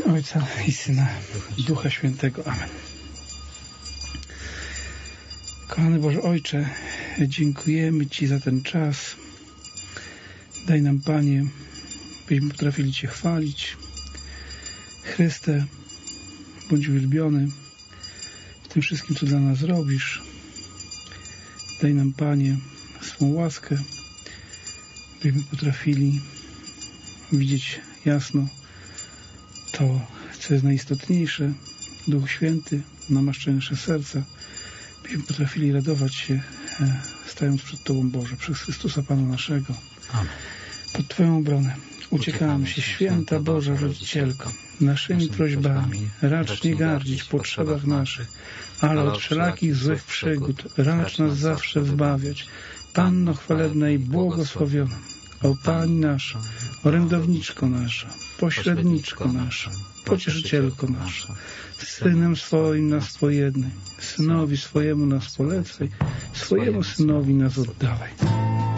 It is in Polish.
Ojca i Syna, Ducha Świętego. Amen. Kochany Boże Ojcze, dziękujemy Ci za ten czas. Daj nam, Panie, byśmy potrafili Cię chwalić. Chryste, bądź uwielbiony w tym wszystkim, co dla nas robisz. Daj nam, Panie, swą łaskę, byśmy potrafili widzieć jasno to, co jest najistotniejsze. Duch Święty, namaszczaj nasze serca, byśmy potrafili radować się, stając przed Tobą, Boże, przez Chrystusa Pana naszego. Amen. Pod Twoją obronę uciekamy się, Święta Boża Rodzicielko, naszymi prośbami racz nie gardzić w potrzebach naszych, ale od wszelakich złych przygód racz nas zawsze zbawiać. Panno chwalebna i błogosławiona, o Pani nasza, orędowniczko nasza, pośredniczko nasza, pocieszycielko nasza, Synem swoim nas pojednaj, Synowi swojemu nas polecaj, swojemu Synowi nas oddawaj.